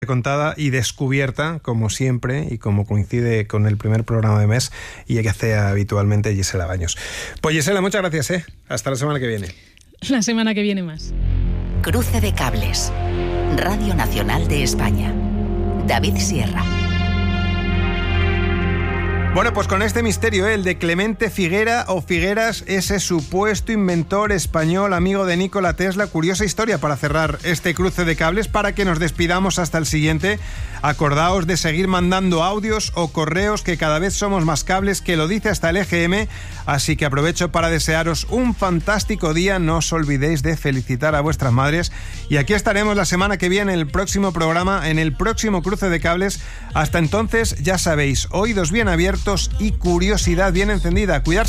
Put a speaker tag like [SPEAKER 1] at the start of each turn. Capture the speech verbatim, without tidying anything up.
[SPEAKER 1] contada y descubierta, como siempre, y como coincide con el primer programa de mes, y que hace habitualmente Gisela Baños. Pues Gisela, muchas gracias, ¿eh? Hasta la semana que viene.
[SPEAKER 2] La semana que viene más.
[SPEAKER 3] Cruce de cables. Radio Nacional de España. David Sierra.
[SPEAKER 1] Bueno, pues con este misterio, ¿eh? el de Clemente Figuera o Figueras, ese supuesto inventor español, amigo de Nikola Tesla. Curiosa historia para cerrar este cruce de cables, para que nos despidamos hasta el siguiente. Acordaos de seguir mandando audios o correos, que cada vez somos más cables, que lo dice hasta el E G M. Así que aprovecho para desearos un fantástico día. No os olvidéis de felicitar a vuestras madres. Y aquí estaremos la semana que viene en el próximo programa, en el próximo cruce de cables. Hasta entonces, ya sabéis, oídos bien abiertos y curiosidad bien encendida. Cuidarse.